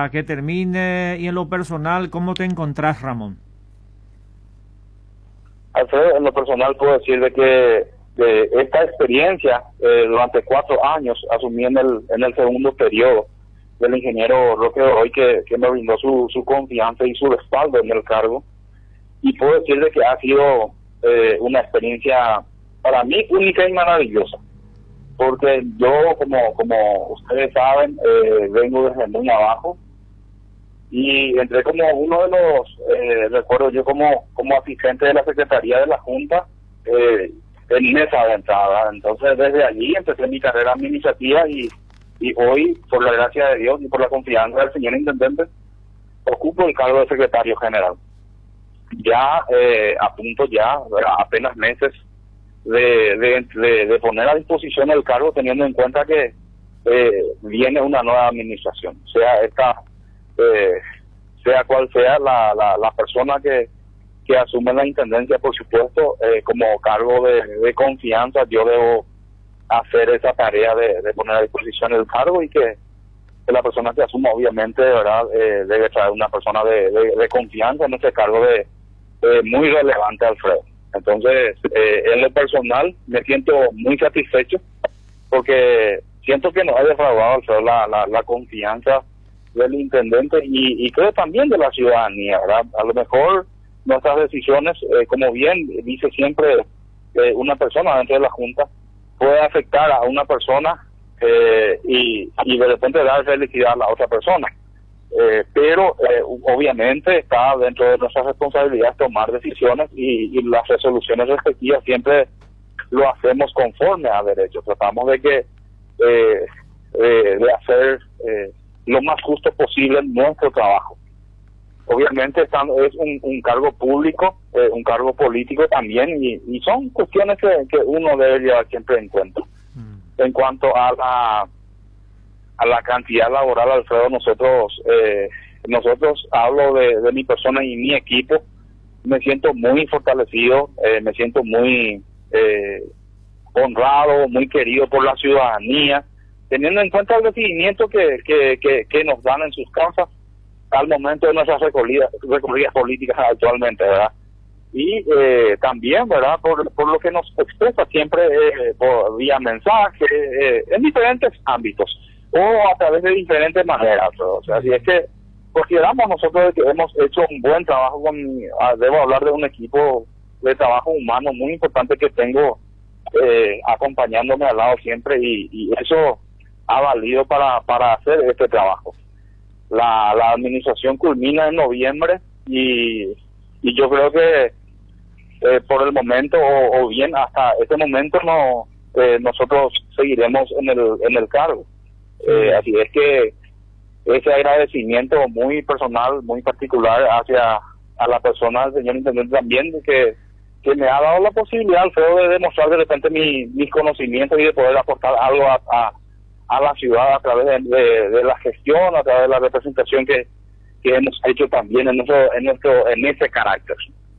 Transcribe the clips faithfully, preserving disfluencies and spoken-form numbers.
para que termine, y en lo personal, ¿cómo te encontrás, Ramón? Alfredo, en lo personal puedo decir de que de esta experiencia eh, durante cuatro años asumí en el, en el segundo periodo del ingeniero Roque Hoy, que, que me brindó su, su confianza y su respaldo en el cargo, y puedo decir de que ha sido eh, una experiencia para mí única y maravillosa, porque yo, como como ustedes saben, eh, vengo desde muy abajo y entré como uno de los, eh, recuerdo yo como como asistente de la Secretaría de la Junta eh, en mesa de entrada. Entonces desde allí empecé mi carrera administrativa y, y hoy, por la gracia de Dios y por la confianza del señor Intendente, ocupo el cargo de secretario general. Ya eh, a punto ya, ¿verdad? Apenas meses de, de, de, de poner a disposición el cargo, teniendo en cuenta que eh, viene una nueva administración, sea esta, eh, sea cual sea la, la, la persona que, que asume la intendencia, por supuesto, eh, como cargo de, de confianza, yo debo hacer esa tarea de, de poner a disposición el cargo, y que, que la persona que asuma, obviamente, ¿verdad? Eh, debe traer una persona de, de, de confianza en este cargo de Eh, muy relevante, Alfredo. Entonces, eh, en lo personal, me siento muy satisfecho porque siento que nos ha defraudado, Alfredo, la, la, la confianza del intendente y, y creo también de la ciudadanía, ¿verdad? A lo mejor nuestras decisiones, eh, como bien dice siempre eh, una persona dentro de la Junta, puede afectar a una persona eh, y, y de repente dar felicidad a la otra persona. Eh, pero eh, obviamente está dentro de nuestras responsabilidades tomar decisiones y, y las resoluciones respectivas siempre lo hacemos conforme a derecho. Tratamos de que eh, eh, de hacer eh, lo más justo posible nuestro trabajo. Obviamente están, es un, un cargo público, eh, un cargo político también, y, y son cuestiones que, que uno debe llevar siempre en cuenta. Mm. En cuanto a la a la cantidad laboral, Alfredo, nosotros, eh, nosotros hablo de, de mi persona y mi equipo, me siento muy fortalecido, eh, me siento muy eh, honrado, muy querido por la ciudadanía, teniendo en cuenta el recibimiento que, que, que, que nos dan en sus casas al momento de nuestras recorridas, recorridas políticas actualmente, ¿verdad? Y eh, también, ¿verdad?, por, por lo que nos expresa siempre eh, por vía mensaje, eh, en diferentes ámbitos, o a través de diferentes maneras. O sea, si es que consideramos nosotros que hemos hecho un buen trabajo con, debo hablar de un equipo de trabajo humano muy importante que tengo eh, acompañándome al lado siempre, y, y eso ha valido para, para hacer este trabajo. La, la administración culmina en noviembre y, y yo creo que eh, por el momento, o, o bien hasta este momento, no eh, nosotros seguiremos en el, en el cargo. Eh, así es que ese agradecimiento muy personal, muy particular hacia a la persona del señor intendente también, que, que me ha dado la posibilidad, Alfredo, de demostrar de repente mi, mis conocimientos y de poder aportar algo a, a, a la ciudad a través de, de, de la gestión, a través de la representación que, que hemos hecho también en nuestro, en nuestro, en ese carácter.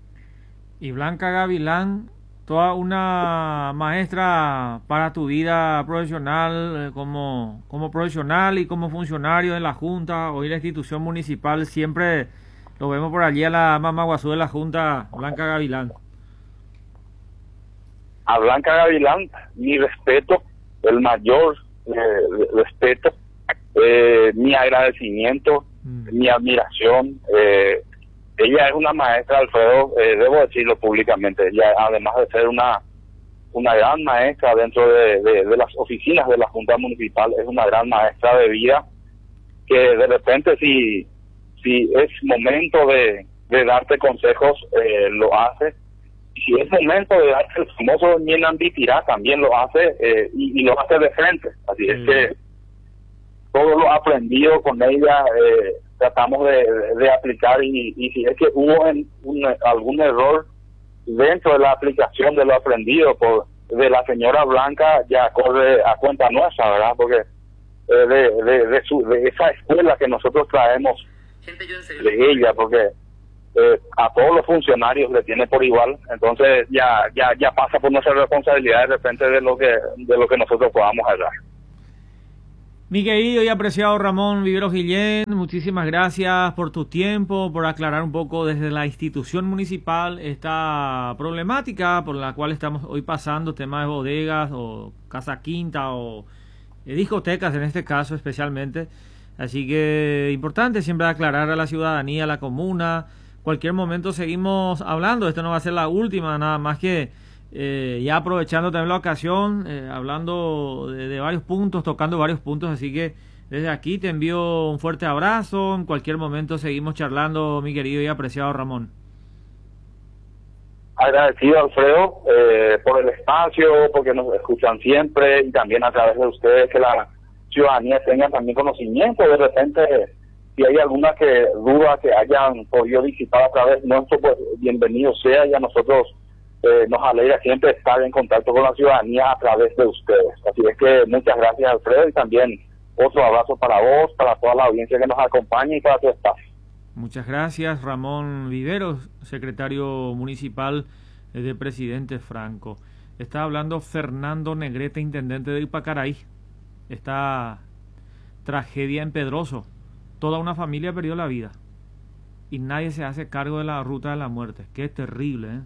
Y Blanca Gavilán, toda una maestra para tu vida profesional, eh, como, como profesional y como funcionario de la Junta, hoy la institución municipal, siempre lo vemos por allí a la mamaguazú de la Junta, Blanca Gavilán. A Blanca Gavilán, mi respeto, el mayor eh, respeto, eh, mi agradecimiento, mm. mi admiración. Eh, ella es una maestra, Alfredo, eh, debo decirlo públicamente. Ella, además de ser una una gran maestra dentro de, de, de las oficinas de la Junta Municipal, es una gran maestra de vida, que de repente si si es momento de, de darte consejos, eh, lo hace. Y si es momento de darte el famoso Ñenambitirá, también lo hace, eh, y, y lo hace de frente. Así mm. es que todo lo aprendido con ella eh, tratamos de, de aplicar, y, y si es que hubo en un, algún error dentro de la aplicación de lo aprendido por de la señora Blanca, ya corre a cuenta nuestra, ¿verdad? Porque eh, de, de, de, su, de esa escuela que nosotros traemos de ella, porque eh, a todos los funcionarios le tiene por igual, entonces ya ya ya pasa por nuestra responsabilidad de repente de lo que de lo que nosotros podamos hablar. Mi querido y apreciado Ramón Viveros Guillén, muchísimas gracias por tu tiempo, por aclarar un poco desde la institución municipal esta problemática por la cual estamos hoy pasando, temas de bodegas o casa quinta o eh, discotecas en este caso especialmente. Así que importante siempre aclarar a la ciudadanía, a la comuna. Cualquier momento seguimos hablando, esto no va a ser la última, nada más que Eh, ya aprovechando también la ocasión, eh, hablando de, de varios puntos, tocando varios puntos, así que desde aquí te envío un fuerte abrazo. En cualquier momento seguimos charlando, mi querido y apreciado Ramón. Agradecido, Alfredo, eh, por el espacio, porque nos escuchan siempre y también a través de ustedes que la ciudadanía tenga también conocimiento. De repente, si hay alguna que duda que hayan podido disipar a través nuestro, pues bienvenido sea, y a nosotros Eh, nos alegra siempre estar en contacto con la ciudadanía a través de ustedes. Así es que muchas gracias, Alfredo, y también otro abrazo para vos, para toda la audiencia que nos acompaña y para tu staff. Muchas gracias, Ramón Viveros, secretario municipal de Presidente Franco. Está hablando Fernando Negrete, intendente de Ipacaraí. Esta tragedia en Pedroso. Toda una familia perdió la vida y nadie se hace cargo de la ruta de la muerte. Qué terrible, ¿eh?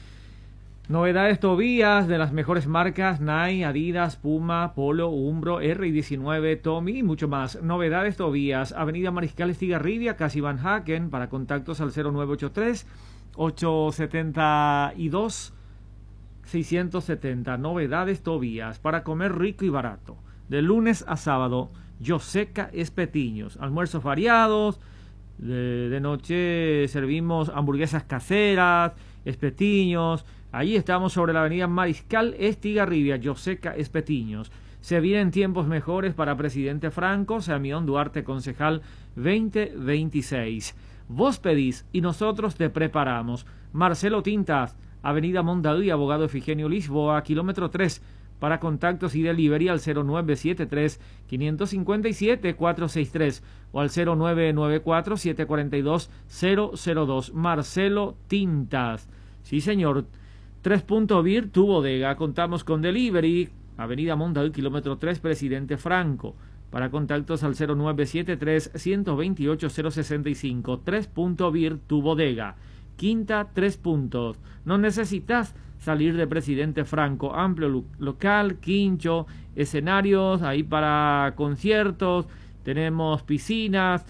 Novedades Tobías de las mejores marcas Nike, Adidas, Puma, Polo, Umbro, R diecinueve, Tommy y mucho más. Novedades Tobías, Avenida Mariscal Estigarribia, casi Van Haken, para contactos al cero nueve ocho tres, ocho siete dos, seis siete cero. Novedades Tobías, para comer rico y barato. De lunes a sábado, Yoseca Espetiños, almuerzos variados, de, de noche servimos hamburguesas caseras, espetiños. Allí estamos sobre la avenida Mariscal Estigarribia, Yoseca Espetiños. Se vienen tiempos mejores para Presidente Franco, Samión Duarte, concejal veinte veintiséis. Vos pedís y nosotros te preparamos. Marcelo Tintas, avenida Mondaví, abogado Efigenio Lisboa, kilómetro tres. Para contactos y delivery al cero nueve siete tres, cinco cinco siete, cuatro seis tres o al cero nueve nueve cuatro, siete cuatro dos, cero cero dos. Marcelo Tintas. Sí, señor. Tres Punto Beer, tu bodega. Contamos con delivery. Avenida Mondaví, kilómetro tres, Presidente Franco. Para contactos al cero nueve siete tres, uno dos ocho, cero seis cinco. Tres Punto Beer, tu bodega. Quinta, Tres Puntos. No necesitas salir de Presidente Franco. Amplio lo local, quincho, escenarios ahí para conciertos. Tenemos piscinas.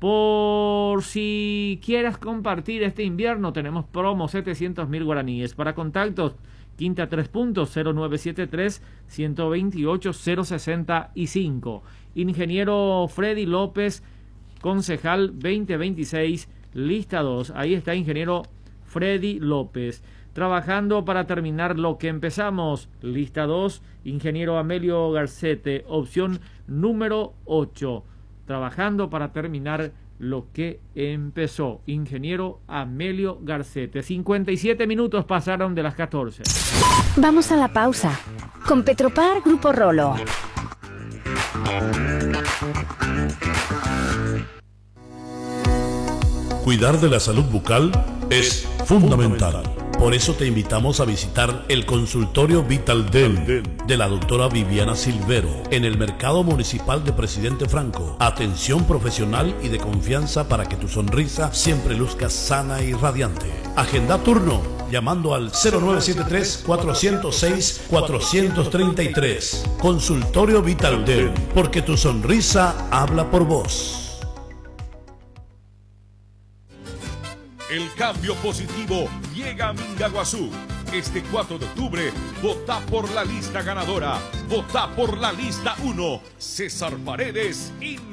Por si quieras compartir este invierno, tenemos promo setecientos mil guaraníes. Para contactos, Quinta Tres Puntos, cero nueve siete tres, uno dos ocho, cero seis cinco. Ingeniero Freddy López, concejal veinte veintiséis, lista dos. Ahí está Ingeniero Freddy López. Trabajando para terminar lo que empezamos. Lista dos, Ingeniero Amelio Garcete, opción número ocho. Trabajando para terminar lo que empezó. Ingeniero Amelio Garcete. cincuenta y siete minutos pasaron de las catorce. Vamos a la pausa. Con Petropar Grupo Rolo. Cuidar de la salud bucal es fundamental. Por eso te invitamos a visitar el consultorio Vital Dent de la doctora Viviana Silvero en el Mercado Municipal de Presidente Franco. Atención profesional y de confianza para que tu sonrisa siempre luzca sana y radiante. Agenda turno llamando al cero nueve siete tres, cuatro cero seis, cuatro tres tres. Consultorio Vital Dent, porque tu sonrisa habla por vos. El cambio positivo llega a Mingaguazú. Este cuatro de octubre, vota por la lista ganadora. Vota por la lista uno. César Paredes y